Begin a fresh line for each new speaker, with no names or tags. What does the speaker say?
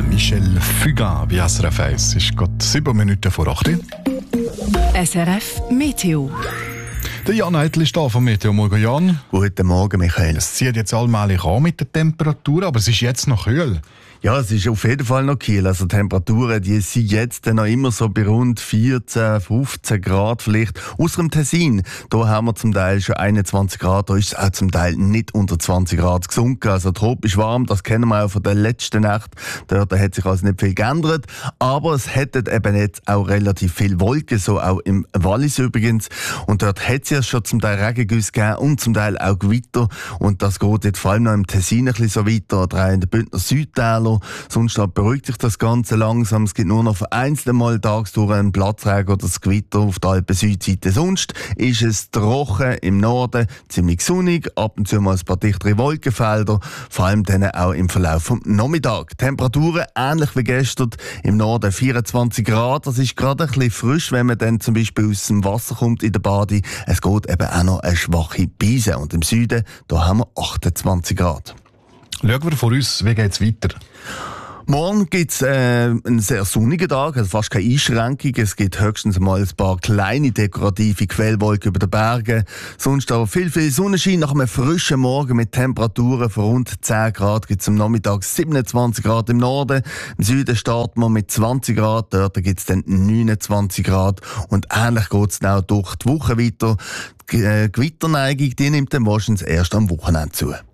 Michel Fugain bei SRF 1. Es ist gerade 7 Minuten vor 8 Uhr.
SRF Meteo.
Der Jan Eitel ist da vom Meteo. Morgen, Jan.
Guten Morgen, Michael.
Es zieht jetzt allmählich an mit der Temperatur, aber es ist jetzt noch kühl.
Ja, es ist auf jeden Fall noch kühl. Also die Temperaturen, die sind jetzt noch immer so bei rund 14, 15 Grad vielleicht. Ausser dem Tessin, da haben wir zum Teil schon 21 Grad, da ist es auch zum Teil nicht unter 20 Grad gesunken. Also tropisch warm, das kennen wir auch von der letzten Nacht. Da hat sich also nicht viel geändert. Aber es hätten eben jetzt auch relativ viel Wolken, so auch im Wallis übrigens. Und dort hat es ja schon zum Teil Regengüsse gegeben und zum Teil auch Gewitter. Und das geht jetzt vor allem noch im Tessin ein bisschen so weiter, oder in den Bündner Südtälern. Sonst beruhigt sich das Ganze langsam. Es gibt nur noch vereinzelt mal tagsüber einen Platzregen oder das Gewitter auf der Alpen-Südseite. Sonst ist es trocken im Norden, ziemlich sonnig, ab und zu mal ein paar dichtere Wolkenfelder, vor allem dann auch im Verlauf vom Nachmittag. Temperaturen ähnlich wie gestern, im Norden 24 Grad. Das ist gerade ein bisschen frisch, wenn man dann zum Beispiel aus dem Wasser kommt in der Bade. Es geht eben auch noch eine schwache Brise. Und im Süden, da haben wir 28 Grad.
Schauen wir vor uns, wie geht es weiter?
Morgen gibt es einen sehr sonnigen Tag, also fast keine Einschränkung. Es gibt höchstens mal ein paar kleine dekorative Quellwolken über den Bergen. Sonst aber viel Sonnenschein. Nach einem frischen Morgen mit Temperaturen von rund 10 Grad gibt es am Nachmittag 27 Grad im Norden. Im Süden starten wir mit 20 Grad, dort gibt es dann 29 Grad. Und ähnlich geht es dann auch durch die Woche weiter. Die Gewitterneigung, die nimmt dann wahrscheinlich erst am Wochenende zu.